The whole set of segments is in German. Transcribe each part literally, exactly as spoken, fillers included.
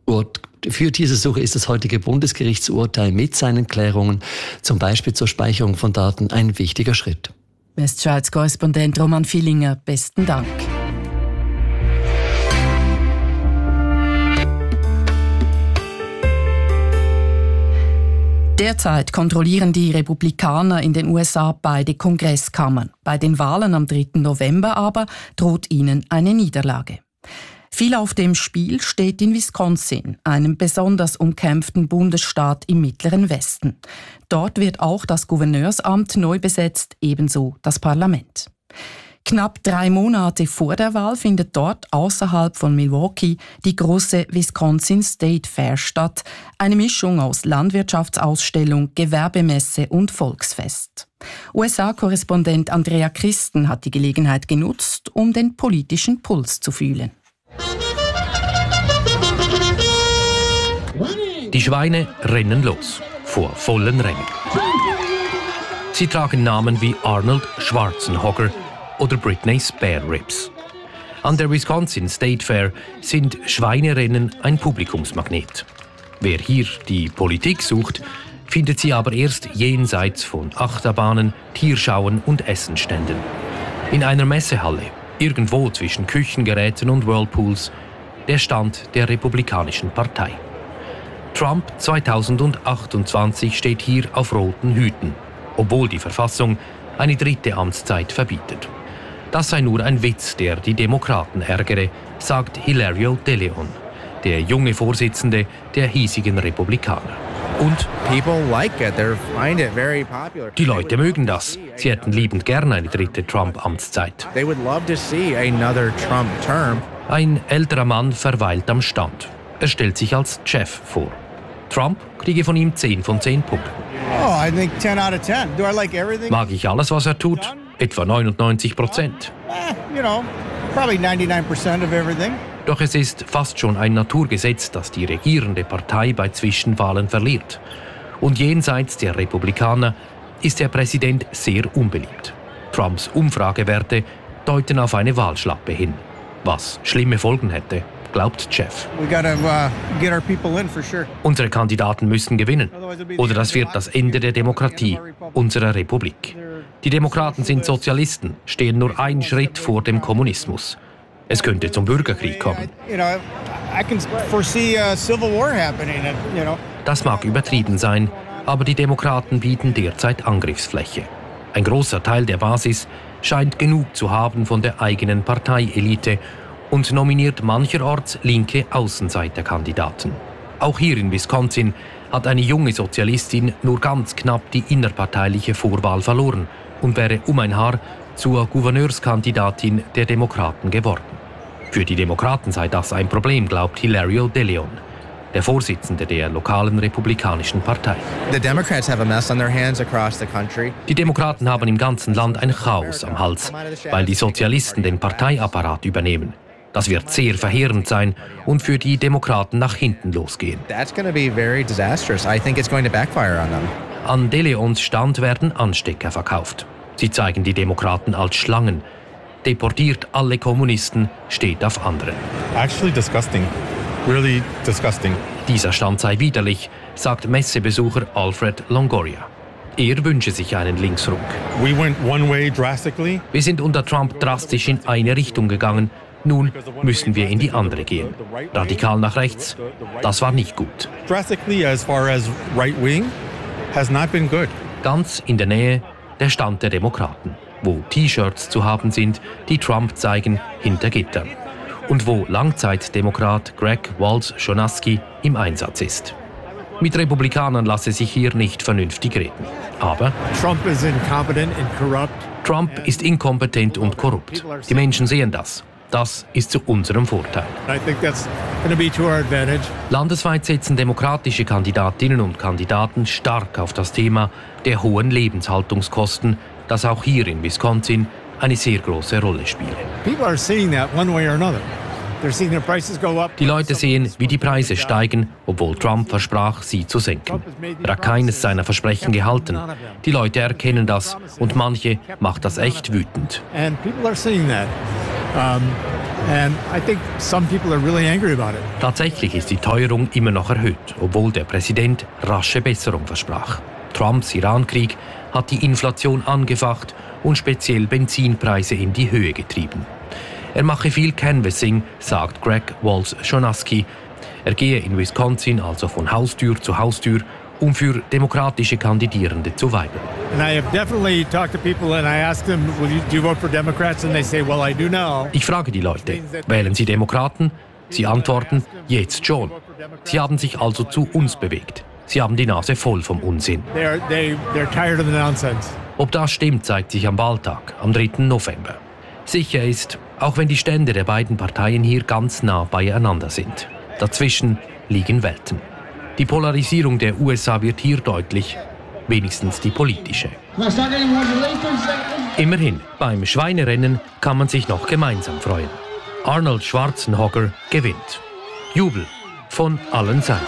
Für diese Suche ist das heutige Bundesgerichtsurteil mit seinen Klärungen, zum Beispiel zur Speicherung von Daten, ein wichtiger Schritt. Westschweiz-Korrespondent Roman Villinger, besten Dank. Derzeit kontrollieren die Republikaner in den U S A beide Kongresskammern. Bei den Wahlen am dritten November aber droht ihnen eine Niederlage. Viel auf dem Spiel steht in Wisconsin, einem besonders umkämpften Bundesstaat im Mittleren Westen. Dort wird auch das Gouverneursamt neu besetzt, ebenso das Parlament. Knapp drei Monate vor der Wahl findet dort außerhalb von Milwaukee die große Wisconsin State Fair statt, eine Mischung aus Landwirtschaftsausstellung, Gewerbemesse und Volksfest. U S A-Korrespondent Andrea Christen hat die Gelegenheit genutzt, um den politischen Puls zu fühlen. Die Schweine rennen los, vor vollen Rängen. Sie tragen Namen wie Arnold Schwarzenegger oder Britney Spare Ribs. An der Wisconsin State Fair sind Schweinerennen ein Publikumsmagnet. Wer hier die Politik sucht, findet sie aber erst jenseits von Achterbahnen, Tierschauen und Essenständen. In einer Messehalle, irgendwo zwischen Küchengeräten und Whirlpools, der Stand der Republikanischen Partei. Trump zweitausendachtundzwanzig steht hier auf roten Hüten, obwohl die Verfassung eine dritte Amtszeit verbietet. Das sei nur ein Witz, der die Demokraten ärgere, sagt Hilario De Leon, der junge Vorsitzende der hiesigen Republikaner. Und die Leute mögen das. Sie hätten liebend gern eine dritte Trump-Amtszeit. Ein älterer Mann verweilt am Stand. Er stellt sich als Chef vor. Trump kriege von ihm zehn von zehn Punkten. Oh, I think ten out of ten. Do I like everything? Mag ich alles, was er tut? Etwa neunundneunzig Prozent. Eh, you know, probably ninety-nine percent of everything. Doch es ist fast schon ein Naturgesetz, dass die regierende Partei bei Zwischenwahlen verliert. Und jenseits der Republikaner ist der Präsident sehr unbeliebt. Trumps Umfragewerte deuten auf eine Wahlschlappe hin, was schlimme Folgen hätte, glaubt Jeff. We gotta, uh, get our people in for sure. Unsere Kandidaten müssen gewinnen. Oder das wird das Ende der Demokratie, unserer Republik. Die Demokraten sind Sozialisten, stehen nur einen Schritt vor dem Kommunismus. Es könnte zum Bürgerkrieg kommen. Das mag übertrieben sein, aber die Demokraten bieten derzeit Angriffsfläche. Ein großer Teil der Basis scheint genug zu haben von der eigenen Parteielite und nominiert mancherorts linke Außenseiterkandidaten. Auch hier in Wisconsin hat eine junge Sozialistin nur ganz knapp die innerparteiliche Vorwahl verloren und wäre um ein Haar zur Gouverneurskandidatin der Demokraten geworden. Für die Demokraten sei das ein Problem, glaubt Hilario De Leon, der Vorsitzende der lokalen republikanischen Partei. Die Demokraten haben im ganzen Land ein Chaos am Hals, weil die Sozialisten den Parteiapparat übernehmen. Das wird sehr verheerend sein und für die Demokraten nach hinten losgehen. An De Leons Stand werden Anstecker verkauft. Sie zeigen die Demokraten als Schlangen. Deportiert alle Kommunisten, steht auf anderen. Actually disgusting. Really disgusting. Dieser Stand sei widerlich, sagt Messebesucher Alfred Longoria. Er wünsche sich einen Linksruck. We went one way drastically. Wir sind unter Trump drastisch in eine Richtung gegangen. Nun müssen wir in die andere gehen. Radikal nach rechts, das war nicht gut. Drastically as far as right wing has not been good. Ganz in der Nähe der Stand der Demokraten, wo T-Shirts zu haben sind, die Trump zeigen, hinter Gittern. Und wo Langzeitdemokrat Greg Walsh-Schonasky im Einsatz ist. Mit Republikanern lasse sich hier nicht vernünftig reden. Aber Trump is incompetent and corrupt. Trump ist inkompetent und korrupt. Die Menschen sehen das. Das ist zu unserem Vorteil. I think that's going to be to our advantage. Landesweit setzen demokratische Kandidatinnen und Kandidaten stark auf das Thema der hohen Lebenshaltungskosten, das auch hier in Wisconsin eine sehr große Rolle spiele. People are seeing that one way or another. They're seeing their prices go up. Die Leute sehen, wie die Preise steigen, obwohl Trump versprach, sie zu senken. Er hat keines seiner Versprechen gehalten. Die Leute erkennen das und manche macht das echt wütend. And people are seeing that. Um, And I think some people are really angry about it. Tatsächlich ist die Teuerung immer noch erhöht, obwohl der Präsident rasche Besserung versprach. Trumps Irankrieg hat die Inflation angefacht und speziell Benzinpreise in die Höhe getrieben. Er mache viel Canvassing, sagt Greg Walsh-Schonasky. Er gehe in Wisconsin also von Haustür zu Haustür, um für demokratische Kandidierende zu weibern. And I have definitely talked to people and I asked them, "Will you, do you vote for Democrats?" And they say, "Well, I do now." Ich frage die Leute, wählen Sie Demokraten? Sie antworten, jetzt schon. Sie haben sich also zu uns bewegt. Sie haben die Nase voll vom Unsinn. They're, they, they're tired of the nonsense. Ob das stimmt, zeigt sich am Wahltag, am dritten November. Sicher ist, auch wenn die Stände der beiden Parteien hier ganz nah beieinander sind. Dazwischen liegen Welten. Die Polarisierung der U S A wird hier deutlich, wenigstens die politische. Immerhin, beim Schweinerennen kann man sich noch gemeinsam freuen. Arnold Schwarzenegger gewinnt. Jubel von allen Seiten.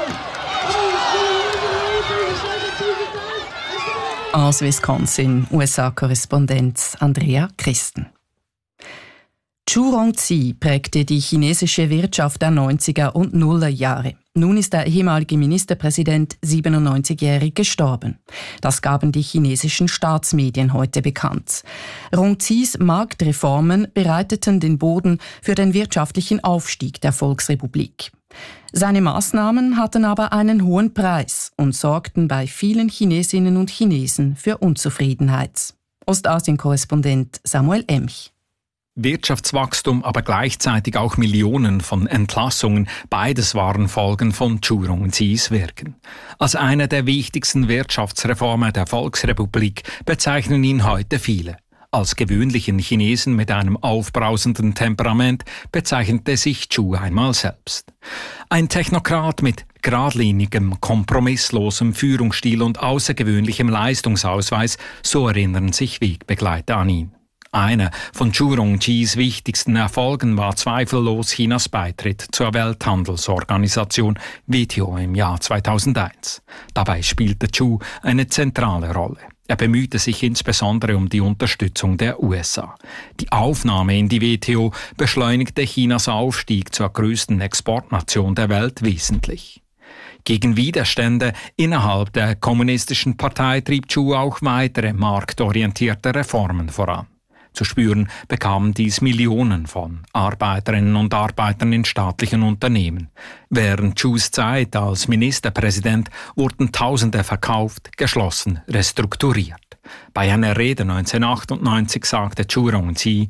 Aus Wisconsin, U S A-Korrespondent Andrea Christen. Zhu Rongzi prägte die chinesische Wirtschaft der neunziger und Nullerjahre. Nun ist der ehemalige Ministerpräsident siebenundneunzigjährig gestorben. Das gaben die chinesischen Staatsmedien heute bekannt. Rongzis Marktreformen bereiteten den Boden für den wirtschaftlichen Aufstieg der Volksrepublik. Seine Maßnahmen hatten aber einen hohen Preis und sorgten bei vielen Chinesinnen und Chinesen für Unzufriedenheit. Ostasien-Korrespondent Samuel Emch. Wirtschaftswachstum, aber gleichzeitig auch Millionen von Entlassungen. Beides waren Folgen von Zhu Rongzis Wirken. Als eine der wichtigsten Wirtschaftsreformen der Volksrepublik bezeichnen ihn heute viele. Als gewöhnlichen Chinesen mit einem aufbrausenden Temperament bezeichnete sich Zhu einmal selbst. Ein Technokrat mit geradlinigem, kompromisslosem Führungsstil und außergewöhnlichem Leistungsausweis, so erinnern sich Wegbegleiter an ihn. Einer von Zhu Rongzis wichtigsten Erfolgen war zweifellos Chinas Beitritt zur Welthandelsorganisation W T O im Jahr zweitausendeins. Dabei spielte Zhu eine zentrale Rolle. Er bemühte sich insbesondere um die Unterstützung der U S A. Die Aufnahme in die W T O beschleunigte Chinas Aufstieg zur größten Exportnation der Welt wesentlich. Gegen Widerstände innerhalb der kommunistischen Partei trieb Zhu auch weitere marktorientierte Reformen voran. Zu spüren bekamen dies Millionen von Arbeiterinnen und Arbeitern in staatlichen Unternehmen. Während Zhus Zeit als Ministerpräsident wurden Tausende verkauft, geschlossen, restrukturiert. Bei einer Rede neunzehnhundertachtundneunzig sagte Zhu Rongzi: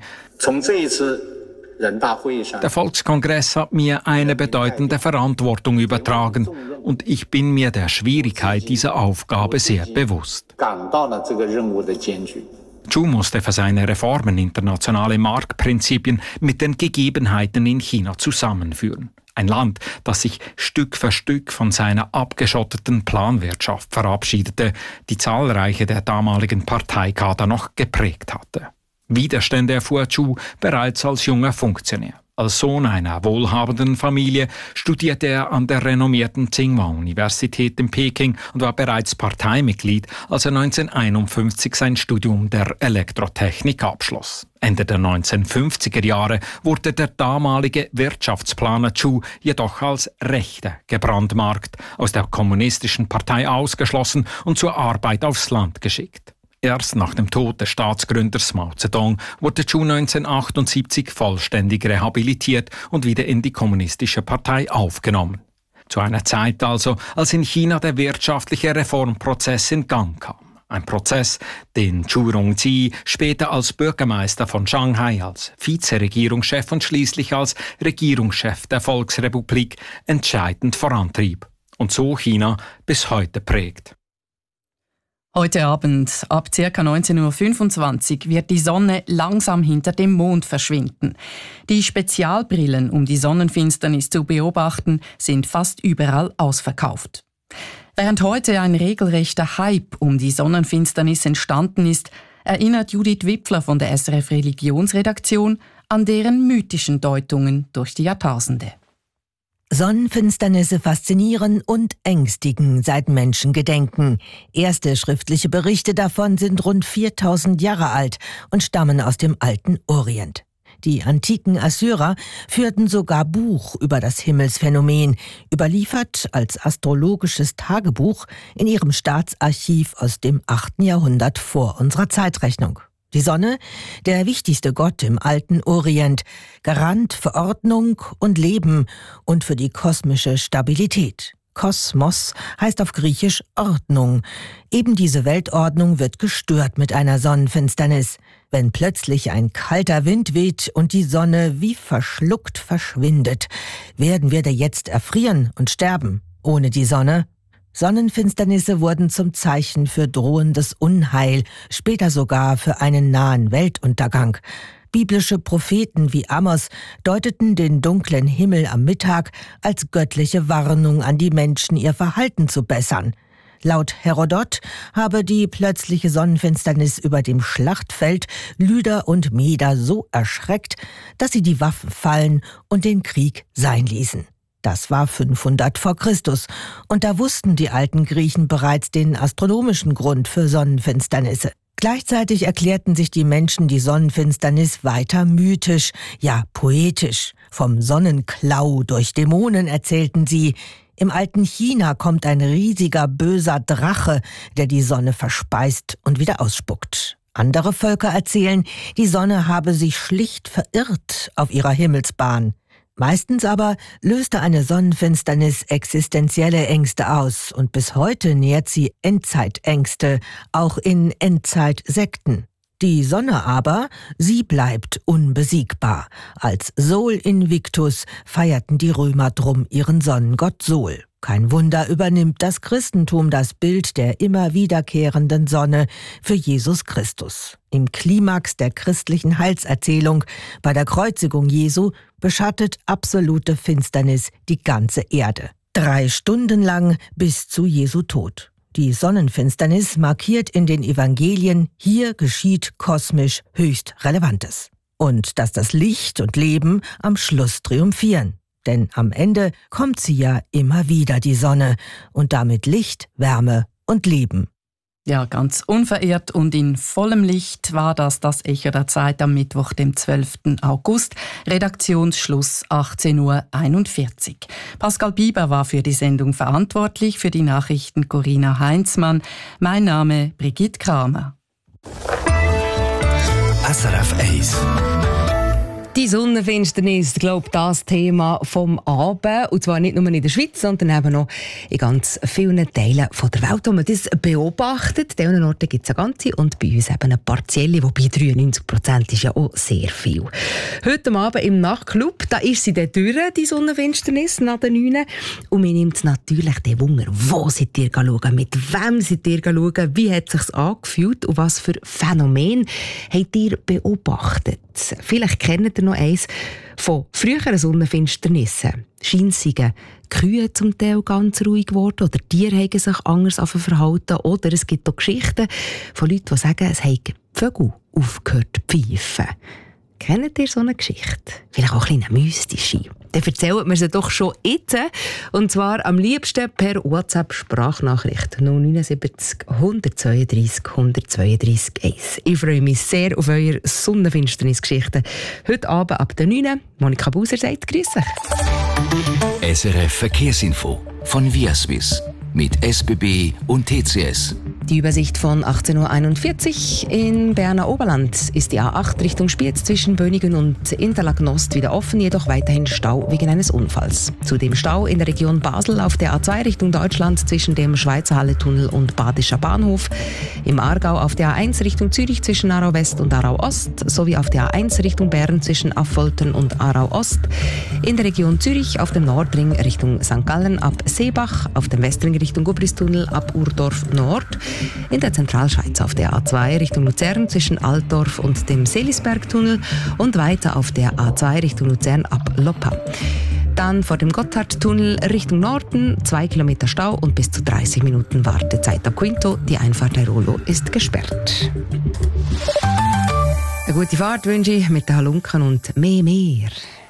Der Volkskongress hat mir eine bedeutende Verantwortung übertragen und ich bin mir der Schwierigkeit dieser Aufgabe sehr bewusst. Zhu musste für seine Reformen internationale Marktprinzipien mit den Gegebenheiten in China zusammenführen. Ein Land, das sich Stück für Stück von seiner abgeschotteten Planwirtschaft verabschiedete, die zahlreiche der damaligen Parteikader noch geprägt hatte. Widerstände erfuhr Zhu bereits als junger Funktionär. Als Sohn einer wohlhabenden Familie studierte er an der renommierten Tsinghua-Universität in Peking und war bereits Parteimitglied, als er neunzehnhunderteinundfünfzig sein Studium der Elektrotechnik abschloss. Ende der neunzehnhundertfünfziger Jahre wurde der damalige Wirtschaftsplaner Zhu jedoch als Rechter gebrandmarkt, aus der kommunistischen Partei ausgeschlossen und zur Arbeit aufs Land geschickt. Erst nach dem Tod des Staatsgründers Mao Zedong wurde Zhu neunzehnhundertachtundsiebzig vollständig rehabilitiert und wieder in die kommunistische Partei aufgenommen. Zu einer Zeit also, als in China der wirtschaftliche Reformprozess in Gang kam. Ein Prozess, den Zhu Rongzi später als Bürgermeister von Shanghai, als Vizeregierungschef und schließlich als Regierungschef der Volksrepublik entscheidend vorantrieb und so China bis heute prägt. Heute Abend ab ca. neunzehn Uhr fünfundzwanzig wird die Sonne langsam hinter dem Mond verschwinden. Die Spezialbrillen, um die Sonnenfinsternis zu beobachten, sind fast überall ausverkauft. Während heute ein regelrechter Hype um die Sonnenfinsternis entstanden ist, erinnert Judith Wipfler von der S R F Religionsredaktion an deren mythischen Deutungen durch die Jahrtausende. Sonnenfinsternisse faszinieren und ängstigen seit Menschengedenken. Erste schriftliche Berichte davon sind rund viertausend Jahre alt und stammen aus dem alten Orient. Die antiken Assyrer führten sogar Buch über das Himmelsphänomen, überliefert als astrologisches Tagebuch in ihrem Staatsarchiv aus dem achten Jahrhundert vor unserer Zeitrechnung. Die Sonne, der wichtigste Gott im alten Orient, Garant für Ordnung und Leben und für die kosmische Stabilität. Kosmos heißt auf Griechisch Ordnung. Eben diese Weltordnung wird gestört mit einer Sonnenfinsternis. Wenn plötzlich ein kalter Wind weht und die Sonne wie verschluckt verschwindet, werden wir da jetzt erfrieren und sterben. Ohne die Sonne? Sonnenfinsternisse wurden zum Zeichen für drohendes Unheil, später sogar für einen nahen Weltuntergang. Biblische Propheten wie Amos deuteten den dunklen Himmel am Mittag als göttliche Warnung an die Menschen, ihr Verhalten zu bessern. Laut Herodot habe die plötzliche Sonnenfinsternis über dem Schlachtfeld Lyder und Meder so erschreckt, dass sie die Waffen fallen und den Krieg sein ließen. Das war fünfhundert vor Christus und da wussten die alten Griechen bereits den astronomischen Grund für Sonnenfinsternisse. Gleichzeitig erklärten sich die Menschen die Sonnenfinsternis weiter mythisch, ja poetisch. Vom Sonnenklau durch Dämonen erzählten sie. Im alten China kommt ein riesiger, böser Drache, der die Sonne verspeist und wieder ausspuckt. Andere Völker erzählen, die Sonne habe sich schlicht verirrt auf ihrer Himmelsbahn. Meistens aber löste eine Sonnenfinsternis existenzielle Ängste aus und bis heute nährt sie Endzeitängste, auch in Endzeitsekten. Die Sonne aber, sie bleibt unbesiegbar. Als Sol Invictus feierten die Römer drum ihren Sonnengott Sol. Kein Wunder, übernimmt das Christentum das Bild der immer wiederkehrenden Sonne für Jesus Christus. Im Klimax der christlichen Heilserzählung bei der Kreuzigung Jesu beschattet absolute Finsternis die ganze Erde. Drei Stunden lang bis zu Jesu Tod. Die Sonnenfinsternis markiert in den Evangelien, hier geschieht kosmisch höchst Relevantes. Und dass das Licht und Leben am Schluss triumphieren. Denn am Ende kommt sie ja immer wieder, die Sonne, und damit Licht, Wärme und Leben. Ja, ganz unverirrt und in vollem Licht war das das Echo der Zeit am Mittwoch, dem zwölften August. Redaktionsschluss achtzehn Uhr einundvierzig. Pascal Bieber war für die Sendung verantwortlich, für die Nachrichten Corinna Heinzmann. Mein Name Brigitte Kramer. S R F eins. Die Sonnenfinsternis, glaube ich, das Thema vom Abend. Und zwar nicht nur in der Schweiz, sondern eben noch in ganz vielen Teilen der Welt, wo man das beobachtet. An diesen Orten gibt es eine ganze und bei uns eben eine partielle, wobei dreiundneunzig Prozent ist ja auch sehr viel. Heute Abend im Nachtclub, da ist sie dann durch, die Sonnenfinsternis, nach den neun. Und mir nimmt natürlich den Wunder, wo seid ihr schauen, mit wem seid ihr schauen, wie hat es sich angefühlt und was für Phänomen habt ihr beobachtet. Vielleicht kennt ihr noch eins von früheren Sonnenfinsternissen. Scheint seien Kühe zum Teil ganz ruhig geworden oder Tiere haben sich anders verhalten. Oder es gibt auch Geschichten von Leuten, die sagen, es haben Vögel aufgehört zu pfeifen. Kennt ihr so eine Geschichte? Vielleicht auch ein bisschen mystische. Dann erzählt mir sie doch schon jetzt. Und zwar am liebsten per WhatsApp-Sprachnachricht null sieben neun, eins zwei drei, eins zwei drei eins. Ich freue mich sehr auf eure Sonnenfinsternis-Geschichten. Heute Abend ab der neun. Monika Buser sagt grüß euch. S R F Verkehrsinfo von Viaswiss mit S B B und T C S. Die Übersicht von achtzehn Uhr einundvierzig. In Berner Oberland ist die A acht Richtung Spiez zwischen Bönigen und Interlaken Ost wieder offen, jedoch weiterhin Stau wegen eines Unfalls. Zudem Stau in der Region Basel auf der A zwei Richtung Deutschland zwischen dem Schweizer Halletunnel und Badischer Bahnhof. Im Aargau auf der A eins Richtung Zürich zwischen Aarau West und Aarau Ost sowie auf der A eins Richtung Bern zwischen Affoltern und Aarau Ost. In der Region Zürich auf dem Nordring Richtung Sankt Gallen ab Seebach, auf dem Westring Richtung Gubristunnel ab Urdorf Nord. In der Zentralschweiz auf der A zwei Richtung Luzern zwischen Altdorf und dem Seelisbergtunnel und weiter auf der A zwei Richtung Luzern ab Loppa. Dann vor dem Gotthardtunnel Richtung Norden, zwei Kilometer Stau und bis zu dreißig Minuten Wartezeit ab Quinto. Die Einfahrt der Rollo ist gesperrt. Eine gute Fahrt wünsche ich mit den Halunken und mehr, mehr.